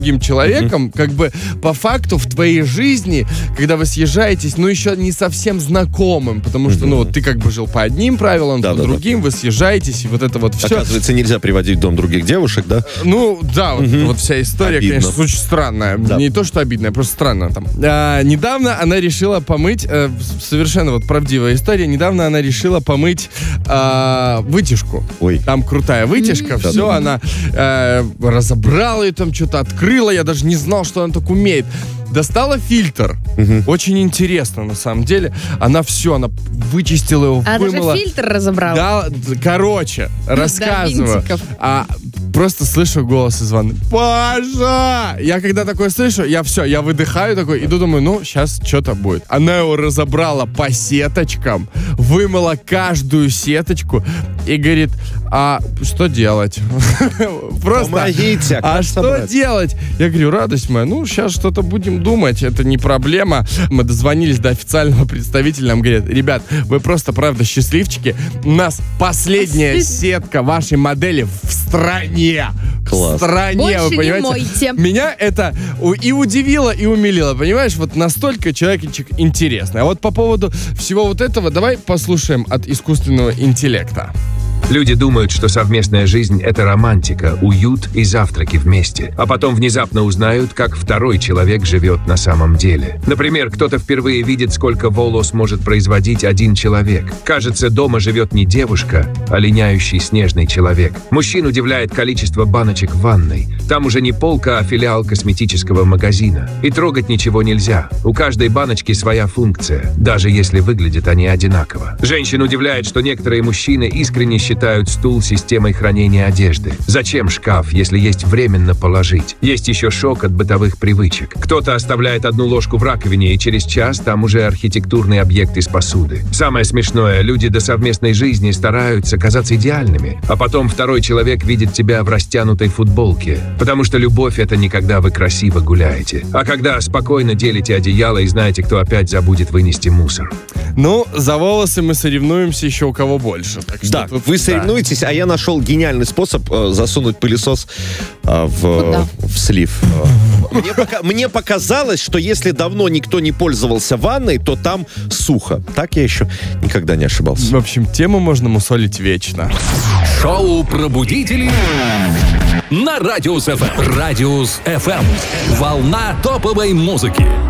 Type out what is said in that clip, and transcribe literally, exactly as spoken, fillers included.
другим человеком, mm-hmm. как бы по факту в твоей жизни, когда вы съезжаетесь, ну, еще не совсем знакомым, потому mm-hmm. что, ну, вот ты как бы жил по одним правилам, да, по да, другим, да. вы съезжаетесь, и вот это вот все. Оказывается, нельзя приводить в дом других девушек, да? Ну, да, вот, mm-hmm. вот вся история, обидно. Конечно, очень странная. Да. Не то, что обидная, просто странно там. А, недавно она решила помыть, э, совершенно вот правдивая история, недавно она решила помыть э, вытяжку. Ой. Там крутая вытяжка, mm-hmm. все, да, она э, разобрала ее, там что-то открыла, я даже не знал, что она так умеет. Достала фильтр. Угу. Очень интересно, на самом деле. Она все, она вычистила его, а вымыла. А даже фильтр разобрала. Да, короче, рассказываю. А просто слышу голос из ванны. Паша! Я когда такое слышу, я все, я выдыхаю такой, иду, думаю, ну, сейчас что-то будет. Она его разобрала по сеточкам, вымыла каждую сеточку и говорит, а что делать? Просто. Помогите. А что делать? Я говорю, радость моя, ну, сейчас что-то будем думать, это не проблема. Мы дозвонились до официального представителя, нам говорят, ребят, вы просто, правда, счастливчики. У нас последняя сетка вашей модели в стране. Класс. В стране, больше вы понимаете? Не мойте. Меня это и удивило, и умилило, понимаешь? Вот настолько человечек интересный. А вот по поводу всего вот этого, давай послушаем от искусственного интеллекта. Люди думают, что совместная жизнь – это романтика, уют и завтраки вместе. А потом внезапно узнают, как второй человек живет на самом деле. Например, кто-то впервые видит, сколько волос может производить один человек. Кажется, дома живет не девушка, а линяющий снежный человек. Мужчин удивляет количество баночек в ванной. Там уже не полка, а филиал косметического магазина. И трогать ничего нельзя. У каждой баночки своя функция, даже если выглядят они одинаково. Женщин удивляет, что некоторые мужчины искренне считают стул системой хранения одежды. Зачем шкаф, если есть временно положить? Есть еще шок от бытовых привычек. Кто-то оставляет одну ложку в раковине, и через час там уже архитектурный объект из посуды. Самое смешное, люди до совместной жизни стараются казаться идеальными, а потом второй человек видит тебя в растянутой футболке. Потому что любовь — это не когда вы красиво гуляете, а когда спокойно делите одеяло и знаете, кто опять забудет вынести мусор. Ну, за волосы мы соревнуемся еще у кого больше. Так что да, тут, вы да. соревнуетесь, а я нашел гениальный способ э, засунуть пылесос э, в, э, в слив. Мне, пока, мне показалось, что если давно никто не пользовался ванной, то там сухо. Так я еще никогда не ошибался. В общем, тему можно мусолить вечно. Шоу «Пробудители» на Радиус эф эм. Радиус эф эм. Волна топовой музыки.